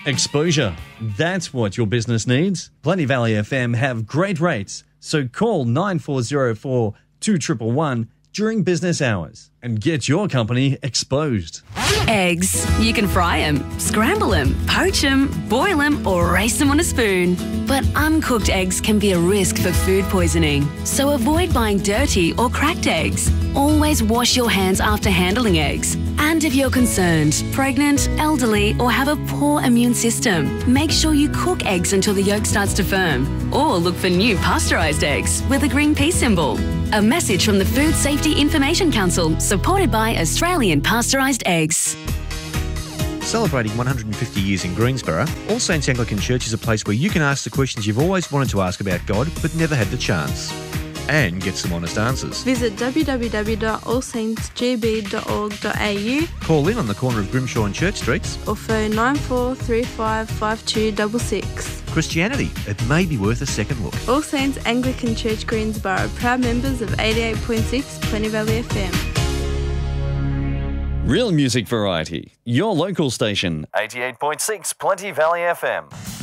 Exposure. That's what your business needs. Plenty Valley FM have great rates, so call 9404 2111 during business hours and get your company exposed. Eggs. You can fry them, scramble them, poach them, boil them or race them on a spoon. But uncooked eggs can be a risk for food poisoning, so avoid buying dirty or cracked eggs. Always wash your hands after handling eggs. And if you're concerned, pregnant, elderly or have a poor immune system, make sure you cook eggs until the yolk starts to firm. Or look for new pasteurised eggs with a green pea symbol. A message from the Food Safety Information Council, supported by Australian Pasteurised Eggs. Celebrating 150 years in Greensborough, All Saints Anglican Church is a place where you can ask the questions you've always wanted to ask about God but never had the chance, and get some honest answers. Visit www.allsaintsgb.org.au. Call in on the corner of Grimshaw and Church Streets. Or phone 9435 5266. Christianity, it may be worth a second look. All Saints Anglican Church Greensborough, proud members of 88.6 Plenty Valley FM. Real music variety. Your local station. 88.6 Plenty Valley FM.